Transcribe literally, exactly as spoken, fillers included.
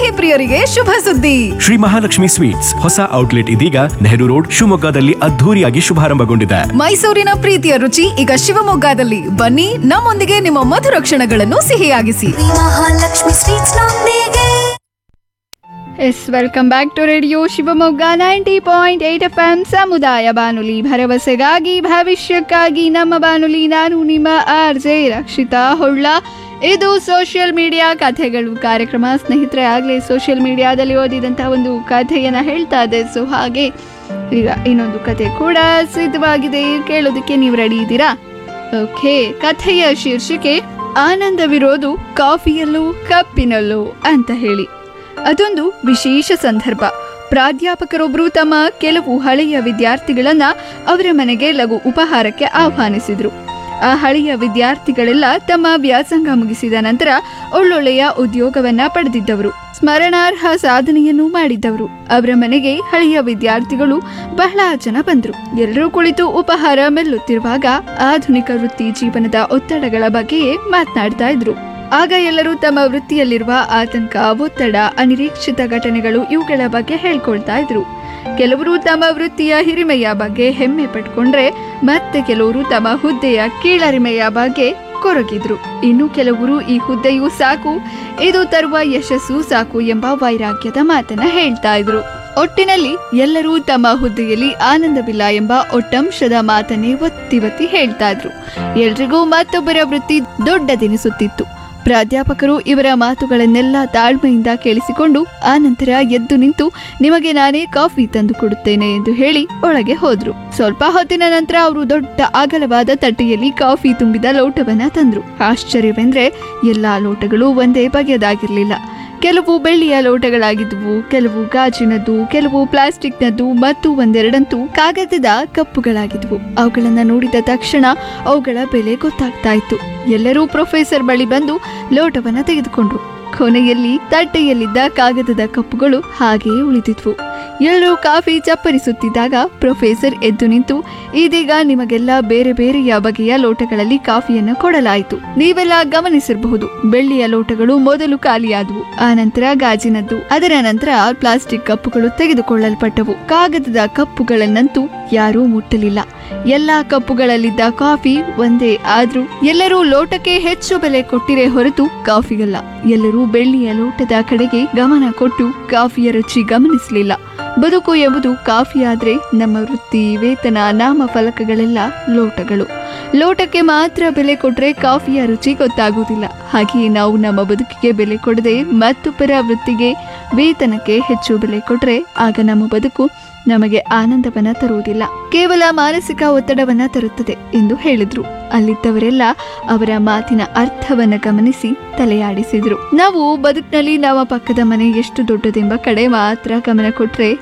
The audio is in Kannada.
ಸಿಹಿ ಪ್ರಿಯರಿಗೆ ಶುಭ ಸುದ್ದಿ. ಶ್ರೀ ಮಹಾಲಕ್ಷ್ಮಿ ಸ್ವೀಟ್ಸ್ ಹೊಸ ಔಟ್ಲೆಟ್ ಇದೀಗ ನೆಹರು ರೋಡ್ ಶಿವಮೊಗ್ಗದಲ್ಲಿ ಅದ್ಧೂರಿಯಾಗಿ ಶುಭಾರಂಭಗೊಂಡಿದೆ. ಮೈಸೂರಿನ ಪ್ರೀತಿಯ ರುಚಿ ಈಗ ಶಿವಮೊಗ್ಗದಲ್ಲಿ. ಬನ್ನಿ, ನಮ್ಮೊಂದಿಗೆ ನಿಮ್ಮ ಮಧುರ ಕ್ಷಣಗಳನ್ನು ಸಿಹಿಯಾಗಿಸಿ. ಮಹಾಲಕ್ಷ್ಮಿ ಸ್ವೀಟ್ಸ್ ನೊಂದಿಗೆ. S welcome back to radio Shivamogga ninety point eight F M ಸಮುದಾಯ ಬಾನುಲಿ, ಭರವಸೆಗಾಗಿ ಭವಿಷ್ಯಕ್ಕಾಗಿ ನಮ್ಮ ಬಾನುಲಿ. ನಾನು ನಿಮ್ಮ ಆರ್ ಜೆ ರಕ್ಷಿತಾ ಹೊಳ್ಳ. ಇದು ಸೋಷಿಯಲ್ ಮೀಡಿಯಾ ಕಥೆಗಳು ಕಾರ್ಯಕ್ರಮ. ಸ್ನೇಹಿತರೆ, ಆಗಲೇ ಸೋಷಿಯಲ್ ಮೀಡಿಯಾದಲ್ಲಿ ಓದಿದಂತಹ ಒಂದು ಕಥೆಯನ್ನು ಹೇಳ್ತಾ ಇದೆ. ಸೊ ಹಾಗೆ ಈಗ ಇನ್ನೊಂದು ಕಥೆ ಕೂಡ ಸಿದ್ಧವಾಗಿದೆ, ಕೇಳೋದಕ್ಕೆ ನೀವು ರೆಡಿ ಇದ್ದೀರಾ? ಓಕೆ, ಕಥೆಯ ಶೀರ್ಷಿಕೆ ಆನಂದವಿರೋದು ಕಾಫಿಯಲ್ಲೂ ಕಪ್ಪಿನಲ್ಲೂ ಅಂತ ಹೇಳಿ. ಅದೊಂದು ವಿಶೇಷ ಸಂದರ್ಭ. ಪ್ರಾಧ್ಯಾಪಕರೊಬ್ಬರು ತಮ್ಮ ಕೆಲವು ಹಳೆಯ ವಿದ್ಯಾರ್ಥಿಗಳನ್ನ ಅವರ ಮನೆಗೆ ಲಘು ಉಪಹಾರಕ್ಕೆ ಆಹ್ವಾನಿಸಿದ್ರು. ಆ ಹಳೆಯ ವಿದ್ಯಾರ್ಥಿಗಳೆಲ್ಲ ತಮ್ಮ ವ್ಯಾಸಂಗ ಮುಗಿಸಿದ ನಂತರ ಒಳ್ಳೊಳ್ಳೆಯ ಉದ್ಯೋಗವನ್ನ ಪಡೆದಿದ್ದವರು, ಸ್ಮರಣಾರ್ಹ ಸಾಧನೆಯನ್ನು ಮಾಡಿದ್ದವರು. ಅವರ ಮನೆಗೆ ಹಳೆಯ ವಿದ್ಯಾರ್ಥಿಗಳು ಬಹಳ ಜನ ಬಂದ್ರು. ಎಲ್ಲರೂ ಕುಳಿತು ಉಪಹಾರ ಮೆಲ್ಲುತ್ತಿರುವಾಗ ಆಧುನಿಕ ವೃತ್ತಿ ಜೀವನದ ಒತ್ತಡಗಳ ಬಗ್ಗೆಯೇ ಮಾತನಾಡ್ತಾ ಇದ್ರು. ಆಗ ಎಲ್ಲರೂ ತಮ್ಮ ವೃತ್ತಿಯಲ್ಲಿರುವ ಆತಂಕ, ಒತ್ತಡ, ಅನಿರೀಕ್ಷಿತ ಘಟನೆಗಳು ಇವುಗಳ ಬಗ್ಗೆ ಹೇಳ್ಕೊಳ್ತಾ ಇದ್ರು. ಕೆಲವರು ತಮ್ಮ ವೃತ್ತಿಯ ಹಿರಿಮೆಯ ಬಗ್ಗೆ ಹೆಮ್ಮೆ ಪಟ್ಕೊಂಡ್ರೆ, ಮತ್ತೆ ಕೆಲವರು ತಮ್ಮ ಹುದ್ದೆಯ ಕೀಳರಿಮೆಯ ಬಗ್ಗೆ ಕೊರಗಿದ್ರು. ಇನ್ನು ಕೆಲವರು ಈ ಹುದ್ದೆಯೂ ಸಾಕು, ಇದು ತರುವ ಯಶಸ್ಸು ಸಾಕು ಎಂಬ ವೈರಾಗ್ಯದ ಮಾತನ್ನ ಹೇಳ್ತಾ ಇದ್ರು. ಒಟ್ಟಿನಲ್ಲಿ ಎಲ್ಲರೂ ತಮ್ಮ ಹುದ್ದೆಯಲ್ಲಿ ಆನಂದವಿಲ್ಲ ಎಂಬ ಒಟ್ಟಂಶದ ಮಾತನ್ನೇ ಒತ್ತಿ ಒತ್ತಿ ಹೇಳ್ತಾ ಇದ್ರು. ಎಲ್ರಿಗೂ ಮತ್ತೊಬ್ಬರ ವೃತ್ತಿ ದೊಡ್ಡದೆನಿಸುತ್ತಿತ್ತು. ಪ್ರಾಧ್ಯಾಪಕರು ಇವರ ಮಾತುಗಳನ್ನೆಲ್ಲ ತಾಳ್ಮೆಯಿಂದ ಕೇಳಿಸಿಕೊಂಡು ಆನಂತರ ಎದ್ದು ನಿಂತು, ನಿಮಗೆ ನಾನೇ ಕಾಫಿ ತಂದು ಕೊಡುತ್ತೇನೆ ಎಂದು ಹೇಳಿ ಒಳಗೆ ಹೋದ್ರು. ಸ್ವಲ್ಪ ಹೊತ್ತಿನ ನಂತರ ಅವರು ದೊಡ್ಡ ಅಗಲವಾದ ತಟ್ಟೆಯಲ್ಲಿ ಕಾಫಿ ತುಂಬಿದ ಲೋಟವನ್ನ ತಂದ್ರು. ಆಶ್ಚರ್ಯವೆಂದ್ರೆ ಎಲ್ಲಾ ಲೋಟಗಳು ಒಂದೇ ಬಗೆಯದಾಗಿರ್ಲಿಲ್ಲ. ಕೆಲವು ಬೆಳ್ಳಿಯ ಲೋಟಗಳಾಗಿದ್ವು, ಕೆಲವು ಗಾಜಿನದ್ದು, ಕೆಲವು ಪ್ಲಾಸ್ಟಿಕ್ನದ್ದು ಮತ್ತು ಒಂದೆರಡಂತೂ ಕಾಗದದ ಕಪ್ಪುಗಳಾಗಿದ್ವು. ಅವುಗಳನ್ನ ನೋಡಿದ ತಕ್ಷಣ ಅವುಗಳ ಬೆಲೆ ಗೊತ್ತಾಗ್ತಾ ಇತ್ತು. ಎಲ್ಲರೂ ಪ್ರೊಫೆಸರ್ ಬಳಿ ಬಂದು ಲೋಟವನ್ನ ತೆಗೆದುಕೊಂಡ್ರು. ಕೊನೆಯಲ್ಲಿ ತಟ್ಟೆಯಲ್ಲಿದ್ದ ಕಾಗದದ ಕಪ್ಪುಗಳು ಹಾಗೆಯೇ ಉಳಿದಿದ್ವು. ಎಲ್ಲರೂ ಕಾಫಿ ಚಪ್ಪರಿಸುತ್ತಿದ್ದಾಗ ಪ್ರೊಫೆಸರ್ ಎದ್ದು ನಿಂತು, ಇದೀಗ ನಿಮಗೆಲ್ಲ ಬೇರೆ ಬೇರೆಯ ಬಗೆಯ ಲೋಟಗಳಲ್ಲಿ ಕಾಫಿಯನ್ನು ಕೊಡಲಾಯಿತು. ನೀವೆಲ್ಲ ಗಮನಿಸಿರಬಹುದು, ಬೆಳ್ಳಿಯ ಲೋಟಗಳು ಮೊದಲು ಖಾಲಿಯಾದವು, ಆ ನಂತರ ಗಾಜಿನದ್ದು, ಅದರ ನಂತರ ಪ್ಲಾಸ್ಟಿಕ್ ಕಪ್ಪುಗಳು ತೆಗೆದುಕೊಳ್ಳಲ್ಪಟ್ಟವು. ಕಾಗದದ ಕಪ್ಪುಗಳನ್ನಂತೂ ಯಾರೂ ಮುಟ್ಟಲಿಲ್ಲ. ಎಲ್ಲಾ ಕಪ್ಪುಗಳಲ್ಲಿದ್ದ ಕಾಫಿ ಒಂದೇ. ಆದ್ರೂ ಎಲ್ಲರೂ ಲೋಟಕ್ಕೆ ಹೆಚ್ಚು ಬೆಲೆ ಕೊಟ್ಟಿರೇ ಹೊರತು ಕಾಫಿಗಲ್ಲ. ಎಲ್ಲರೂ ಬೆಳ್ಳಿಯ ಲೋಟದ ಕಡೆಗೆ ಗಮನ ಕೊಟ್ಟು ಕಾಫಿಯ ರುಚಿ ಗಮನಿಸಲಿಲ್ಲ. ಬದುಕು ಎಂಬುದು ಕಾಫಿ ಆದ್ರೆ ನಮ್ಮ ವೃತ್ತಿ, ವೇತನ, ನಾಮ ಫಲಕಗಳೆಲ್ಲ ಲೋಟಗಳು. ಲೋಟಕ್ಕೆ ಮಾತ್ರ ಬೆಲೆ ಕೊಟ್ರೆ ಕಾಫಿಯ ರುಚಿ ಗೊತ್ತಾಗುವುದಿಲ್ಲ. ಹಾಗೆಯೇ ನಾವು ನಮ್ಮ ಬದುಕಿಗೆ ಬೆಲೆ ಕೊಡದೆ ಮತ್ತೊಬ್ಬರ ವೃತ್ತಿಗೆ, ವೇತನಕ್ಕೆ ಹೆಚ್ಚು ಬೆಲೆ ಕೊಟ್ರೆ ಆಗ ನಮ್ಮ ಬದುಕು ನಮಗೆ ಆನಂದವನ್ನ ತರುವುದಿಲ್ಲ, ಕೇವಲ ಮಾನಸಿಕ ಒತ್ತಡವನ್ನ ತರುತ್ತದೆ ಎಂದು ಹೇಳಿದ್ರು. ಅಲ್ಲಿದ್ದವರೆಲ್ಲ ಅವರ ಮಾತಿನ ಅರ್ಥವನ್ನ ಗಮನಿಸಿ ತಲೆಯಾಡಿಸಿದ್ರು. ನಾವು ಬದುಕಿನಲ್ಲಿ ನಮ್ಮ ಪಕ್ಕದ ಮನೆ ಎಷ್ಟು ದೊಡ್ಡದೆಂಬ ಕಡೆ ಮಾತ್ರ ಗಮನ ಕೊಟ್ರೆ